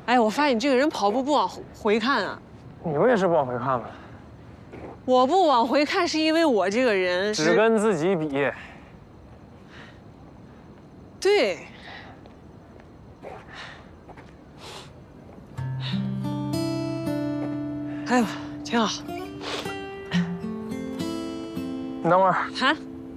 哎，我发现你这个人跑步不往回看啊。 你们也是不往回看吗？ 我不往回看是因为我这个人只跟自己比。 对。哎呦，挺好。 你等会儿。 啊？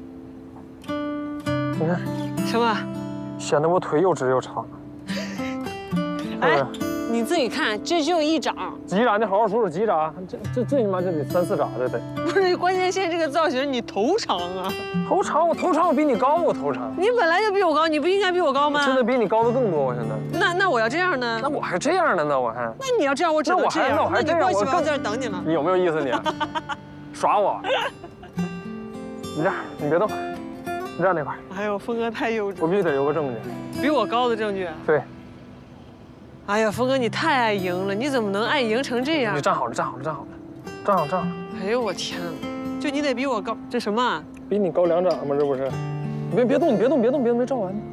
你看。 什么？ 显得我腿又直又长。 哎，你自己看，这就一掌。 几掌？你好好数数几掌？这最起码就得3、4掌，这得。 不是，关键现在这个造型，你头长啊。 头长，我头长，我比你高，我头长。 你本来就比我高，你不应该比我高吗？ 现在比你高的更多，我现在。 那我要这样呢？ 那我还这样呢？那我还。 那你要这样，我只能这样。 那我还这样， 那你过去吧，我在这等你了。 你有没有意思你？耍我？你这样，你别动，你站那块。 哎呦，峰哥太幼稚。 我必须得有个证据。 比我高的证据？ 对。 哎呀，峰哥，你太爱赢了，你怎么能爱赢成这样？ 你站好了，站好了，站好了，站好，站好。 哎呦，我天哪！就你得比我高，这什么？ 比你高2掌吗？这不是？你别动，你别动，别动，别照完呢。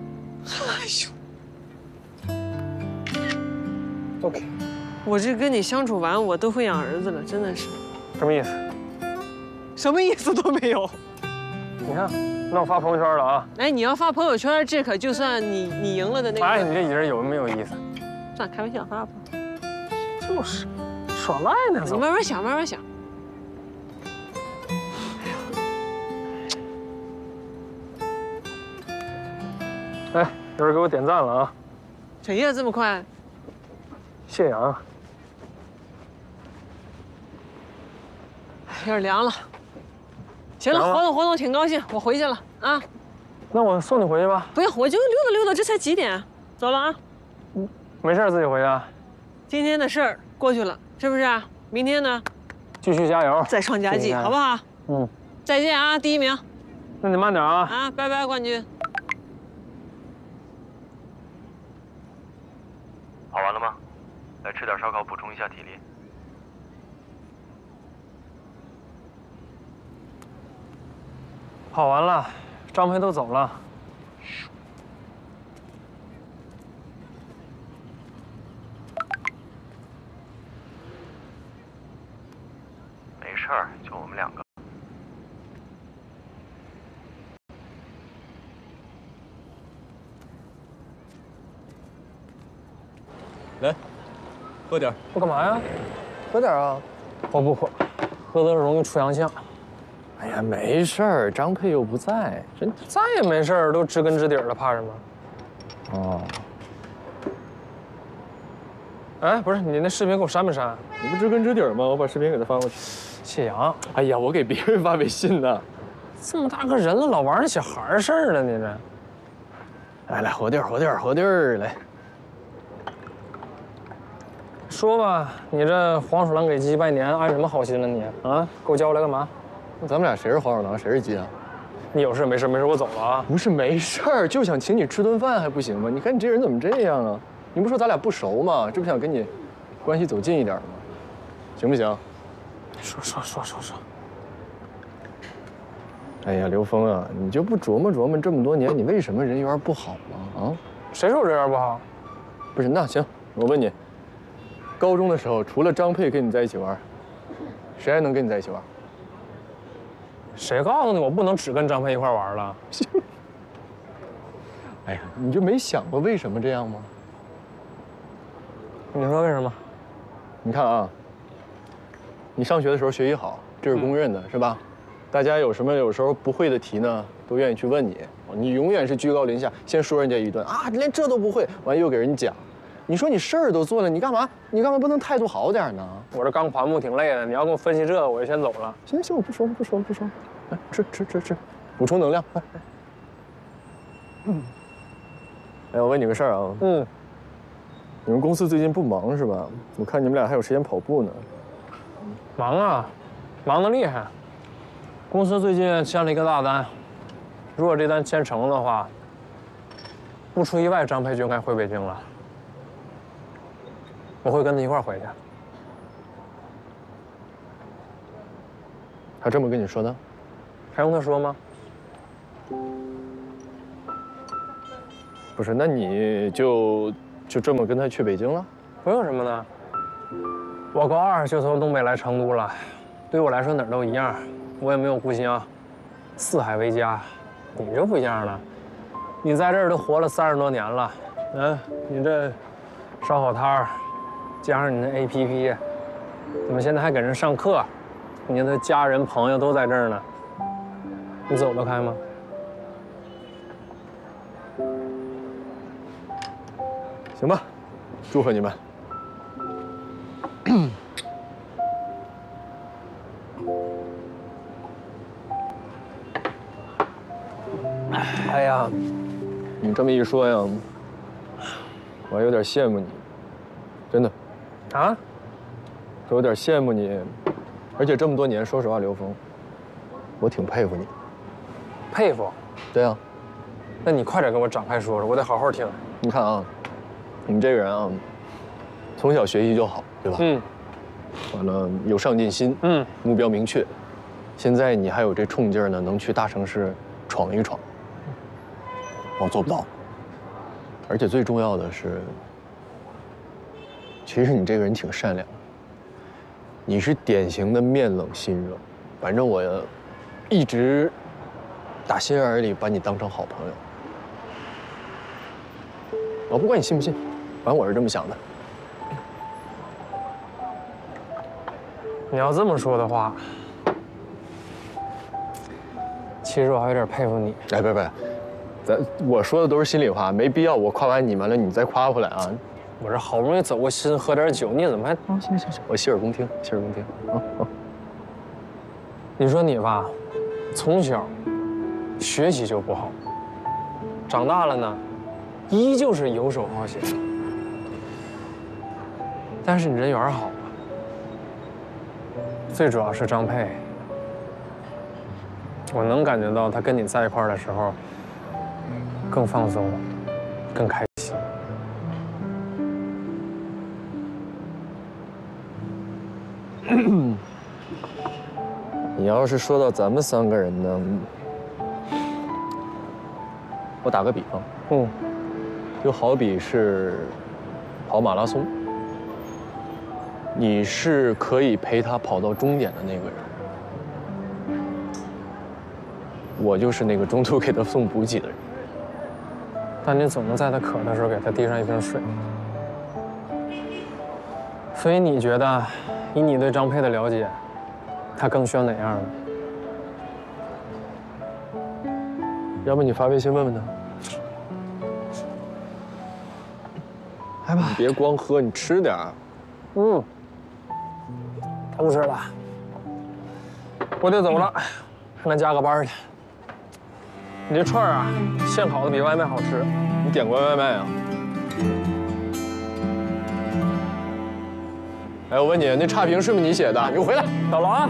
哎呦。OK。 我这跟你相处完，我都会养儿子了，真的是。 什么意思？ 什么意思都没有。 你看，那我发朋友圈了啊！ 哎，你要发朋友圈，这可就算你赢了的那个。 哎，你这人有没有意思？ 算开玩笑，发吧。 就是，耍赖呢。 你慢慢想，慢慢想。 哎，有人给我点赞了啊！ 谁呀？这么快？ 谢阳。 有点凉了。行了，活动挺高兴，我回去了啊。 那我送你回去吧。 不用，我就溜达溜达，这才几点？走了啊。 没事，自己回去啊。 今天的事儿过去了，是不是？明天呢？ 继续加油， 再创佳绩，好不好？ 嗯。 再见啊，第1名。 那你慢点啊。 啊，拜拜，冠军。 跑完了吗？来吃点烧烤补充一下体力。 跑完了，张培都走了。 没事儿，就我们2个。 来，喝点。 我干嘛呀？ 喝点啊。 我不喝，喝多了容易出洋相。 哎呀，没事儿，张佩又不在， 人在也没事儿，都知根知底的，怕什么？ 哦。 哎，不是，你那视频给我删没删？ 你不知根知底吗？我把视频给他发过去。 谢阳， 哎呀，我给别人发微信呢。 这么大个人了，老玩那小孩事儿呢，你这。 来，活地儿，来。 说吧，你这黄鼠狼给鸡拜年，安什么好心了你啊？给我叫过来干嘛？ 咱们俩谁是黄鼠狼，谁是鸡啊？ 你有事没事，我走了啊。 不是没事儿，就想请你吃顿饭还不行吗？你看你这人怎么这样啊？你不说咱俩不熟吗？这不想跟你关系走近一点吗？行不行？ 说。 哎呀，刘峰啊，你就不琢磨这么多年，你为什么人缘不好吗？啊？ 谁说我人缘不好？ 不是，那行，我问你，高中的时候除了张佩跟你在一起玩，谁还能跟你在一起玩？ 谁告诉你我不能只跟张佩一块玩了？ 哎呀，你就没想过为什么这样吗？ 你说为什么？ 你看啊，你上学的时候学习好，这是公认的，是吧？大家有时候不会的题呢，都愿意去问你，你永远是居高临下，先说人家一顿啊，连这都不会，完又给人讲。你说你事儿都做了，你干嘛不能态度好点呢？ 我这刚跑步挺累的，你要跟我分析这，我就先走了。 行，我不说了，来吃，补充能量，来。哎，我问你个事儿啊。你们公司最近不忙是吧？我看你们俩还有时间跑步呢。 忙啊，忙得厉害。公司最近签了一个大单，如果这单签成的话，不出意外，张培就应该回北京了。我会跟他一块儿回去。 他这么跟你说的？ 还用他说吗？ 不是，那你就这么跟他去北京了？ 不用什么的。我高2就从东北来成都了，对我来说哪儿都一样，我也没有故乡，四海为家。你这不一样了，你在这儿都活了30多年了，你这烧烤摊儿，加上你的 APP， 怎么现在还给人上课？你的家人朋友都在这儿呢，你走得开吗？ 行吧，祝贺你们。 哎呀， 你这么一说呀，我还有点羡慕你，真的。 啊？ 我有点羡慕你，而且这么多年，说实话，刘峰，我挺佩服你。 佩服？ 对啊。 那你快点跟我展开说说，我得好好听。 你看啊，你这个人啊，从小学习就好，对吧？嗯。完了，有上进心，目标明确。现在你还有这冲劲儿呢，能去大城市闯一闯。我做不到。而且最重要的是，其实你这个人挺善良的。你是典型的面冷心热，反正我一直打心眼里把你当成好朋友。我不管你信不信，反正我是这么想的。 你要这么说的话，其实我还有点佩服你。 哎，别，我说的都是心里话，没必要我夸完你完了你再夸回来啊。 我这好不容易走过心，喝点酒，你怎么还…… 行，我洗耳恭听，洗耳恭听啊。 你说你吧，从小学习就不好，长大了呢，依旧是游手好闲。但是你人缘好啊，最主要是张佩，我能感觉到他跟你在一块儿的时候，更放松，更开心。 你要是说到咱们3个人呢，我打个比方，就好比是跑马拉松，你是可以陪他跑到终点的那个人，我就是那个中途给他送补给的人。 但你总能在他渴的时候给他递上一瓶水。所以你觉得，以你对张佩的了解，他更需要哪样的？ 要不你发微信问问他。来吧，你别光喝，你吃点儿。 他不吃了，我得走了，让他加个班去。你这串啊，现烤的比外卖好吃。 你点过外卖啊？哎，我问你，那差评是不是你写的？你给我回来！ 到了啊！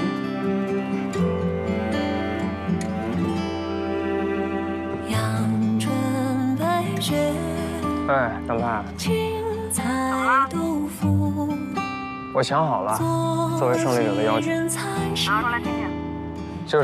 阳春白雪。 哎，张盼。 怎么了？ 我想好了，作为胜利者的要求。 说来听听。 就是，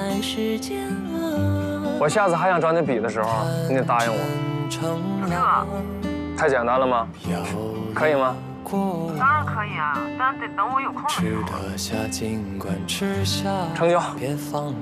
我下次还想找你比的时候，你得答应我。太简单了吗？可以吗？ 当然可以啊，但得等我有空的时候。 成交。